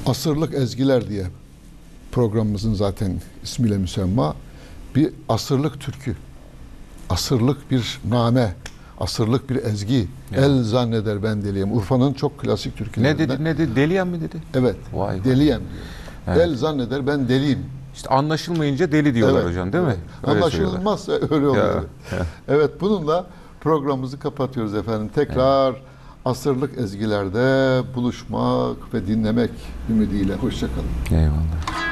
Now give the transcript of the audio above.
Asırlık ezgiler diye programımızın zaten ismiyle müsemma, bir asırlık türkü, asırlık bir name, asırlık bir ezgi. Ya. El zanneder ben deliyim. Urfa'nın çok klasik türkülerinden. Ne dedi? Deliyem mi dedi? Evet. Vay vay. Deliyem diyor. Evet. El zanneder ben deliyim. İşte anlaşılmayınca deli diyorlar Evet, hocam, değil mi? evet. Öyle Anlaşılmazsa öyle oluyor. Evet, bununla programımızı kapatıyoruz efendim. Tekrar asırlık ezgilerde buluşmak ve dinlemek ümidiyle. Hoşça kalın. Eyvallah.